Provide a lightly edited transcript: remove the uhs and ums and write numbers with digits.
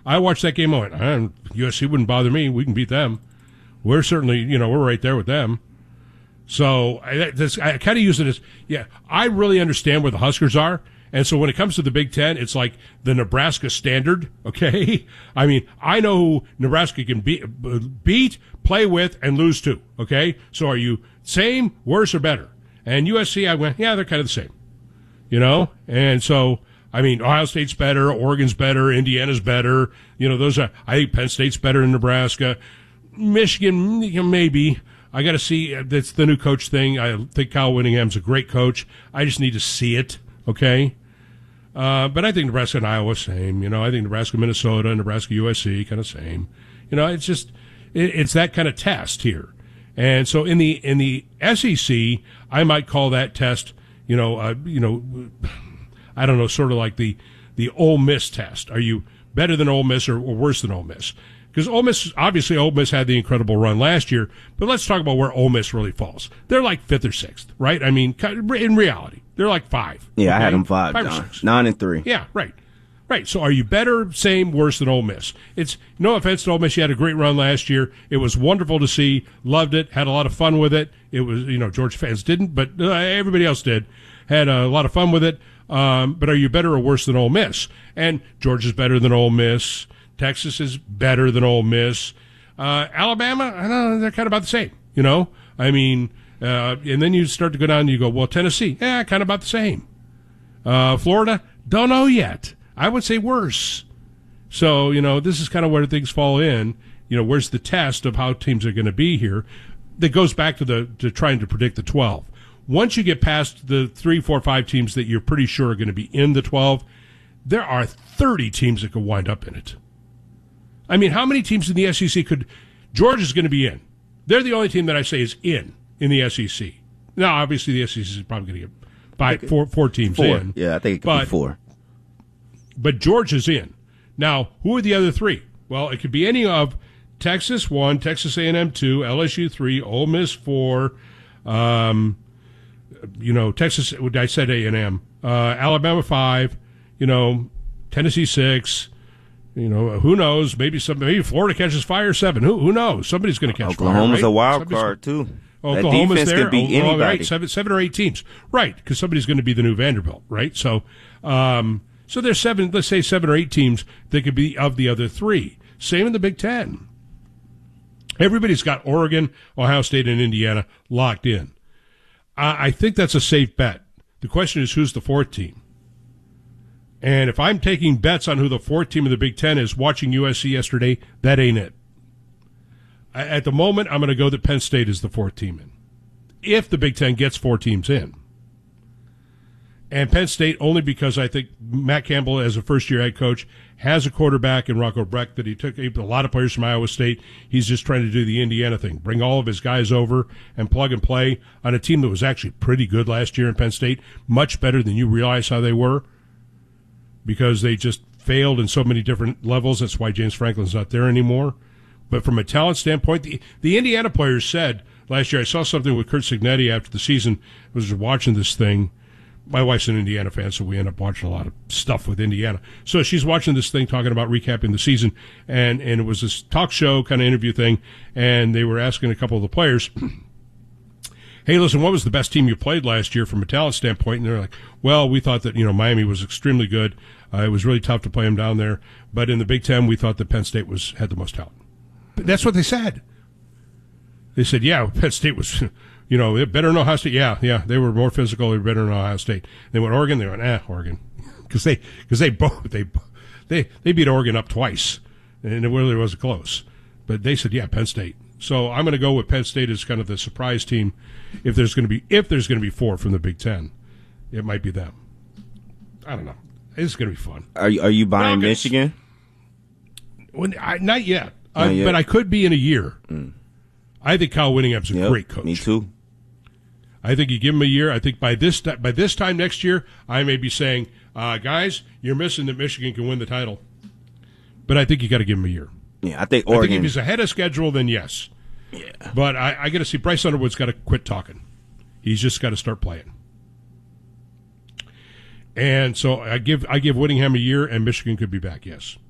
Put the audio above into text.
I watched that game. I went, USC wouldn't bother me. We can beat them. We're certainly, we're right there with them. So I kind of use it as, I really understand where the Huskers are. And so when it comes to the Big Ten, it's like the Nebraska standard, okay? I mean, I know who Nebraska can beat, play with, and lose to, okay? So are you same, worse, or better? And USC, I went, they're kind of the same, And so, I mean, Ohio State's better, Oregon's better, Indiana's better. I think Penn State's better than Nebraska. Michigan, maybe. I got to see. That's the new coach thing. I think Kyle Whittingham's a great coach. I just need to see it. Okay, but I think Nebraska and Iowa same. I think Nebraska, Minnesota, Nebraska, USC kind of same. It's just it's that kind of test here. And so in the SEC, I might call that test. I don't know, sort of like the Ole Miss test. Are you better than Ole Miss or worse than Ole Miss? Because Ole Miss had the incredible run last year. But let's talk about where Ole Miss really falls. They're like 5th or 6th, right? I mean, in reality. They're like 5. Yeah, okay? I had them 5 or 6. 9-3. Yeah, right. Right. So are you better, same, worse than Ole Miss? It's no offense to Ole Miss. You had a great run last year. It was wonderful to see. Loved it. Had a lot of fun with it. It was, Georgia fans didn't, but everybody else did. Had a lot of fun with it. But are you better or worse than Ole Miss? And Georgia's better than Ole Miss. Texas is better than Ole Miss. Alabama, I don't know, they're kind of about the same. I mean. And then you start to go down and you go, well, Tennessee, kind of about the same. Florida, don't know yet. I would say worse. So, this is kind of where things fall in. Where's the test of how teams are going to be here? That goes back to trying to predict the 12. Once you get past the 3, 4, 5 teams that you're pretty sure are going to be in the 12, there are 30 teams that could wind up in it. I mean, how many teams in the SEC Georgia's going to be in? They're the only team that I say is in the SEC. Now, obviously, the SEC is probably going to get four teams in. Yeah, I think it could be 4. But Georgia's in. Now, who are the other 3? Well, it could be any of Texas 1, Texas A&M 2, LSU 3, Ole Miss 4, Texas, I said A&M, Alabama 5, Tennessee 6, who knows? Maybe Florida catches fire 7. Who knows? Somebody's going to catch fire. Oklahoma's a wild card, too. Oklahoma's there. Could be anybody. Right, 7 or 8 teams. Right, because somebody's going to be the new Vanderbilt, right? So there's 7, let's say 7 or 8 teams that could be of the other 3. Same in the Big Ten. Everybody's got Oregon, Ohio State, and Indiana locked in. I think that's a safe bet. The question is, who's the 4th team? And if I'm taking bets on who the 4th team of the Big Ten is, watching USC yesterday, that ain't it. At the moment, I'm going to go that Penn State is the 4th team in, if the Big Ten gets 4 teams in. And Penn State only because I think Matt Campbell, as a first-year head coach, has a quarterback in Rocco Brecht that he took a lot of players from Iowa State. He's just trying to do the Indiana thing, bring all of his guys over and plug and play on a team that was actually pretty good last year in Penn State, much better than you realize how they were, because they just failed in so many different levels. That's why James Franklin's not there anymore. But from a talent standpoint, the Indiana players said last year, I saw something with Curt Cignetti after the season. I was watching this thing. My wife's an Indiana fan, so we end up watching a lot of stuff with Indiana. So she's watching this thing talking about recapping the season, and it was this talk show kind of interview thing, and they were asking a couple of the players, hey, listen, what was the best team you played last year from a talent standpoint? And they're like, well, we thought that, Miami was extremely good. It was really tough to play them down there. But in the Big Ten, we thought that Penn State had the most talent. But that's what they said. They said, yeah, Penn State was, better than Ohio State. Yeah, they were more physical. They were better than Ohio State. They went Oregon. They went, Oregon. Because they beat Oregon up twice. And it really wasn't close. But they said, yeah, Penn State. So I'm going to go with Penn State as kind of the surprise team. If there's going to be 4 from the Big Ten, it might be them. I don't know. It's going to be fun. Are you buying Michigan? Not yet. But I could be in a year. I think Kyle Whittingham's a great coach. Me too. I think you give him a year. I think by this time next year, I may be saying, guys, you're missing that Michigan can win the title. But I think you got to give him a year. Yeah, I think Oregon. I think if he's ahead of schedule, then yes. Yeah. But I got to see Bryce Underwood's got to quit talking. He's just got to start playing. And so I give Whittingham a year, and Michigan could be back. Yes.